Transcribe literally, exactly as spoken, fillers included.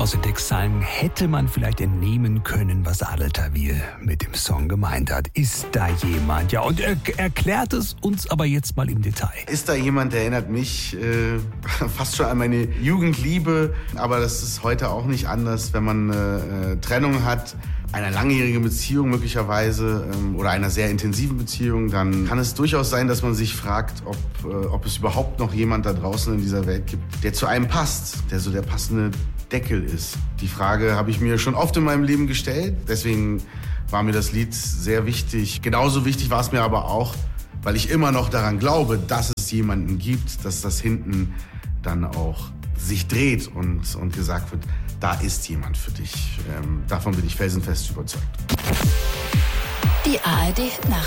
Aus den Textzeilen hätte man vielleicht entnehmen können, was Adel Tawil mit dem Song gemeint hat. Ist da jemand? Ja, und er erklärt es uns aber jetzt mal im Detail. Ist da jemand, der erinnert mich äh, fast schon an meine Jugendliebe. Aber das ist heute auch nicht anders, wenn man eine äh, Trennung hat, einer langjährigen Beziehung möglicherweise ähm, oder einer sehr intensiven Beziehung, dann kann es durchaus sein, dass man sich fragt, ob, äh, ob es überhaupt noch jemand da draußen in dieser Welt gibt, der zu einem passt, der so der passende Deckel ist. Die Frage habe ich mir schon oft in meinem Leben gestellt. Deswegen war mir das Lied sehr wichtig. Genauso wichtig war es mir aber auch, weil ich immer noch daran glaube, dass es jemanden gibt, dass das hinten dann auch sich dreht und, und gesagt wird, da ist jemand für dich. Ähm, davon bin ich felsenfest überzeugt. Die A R D Nacht.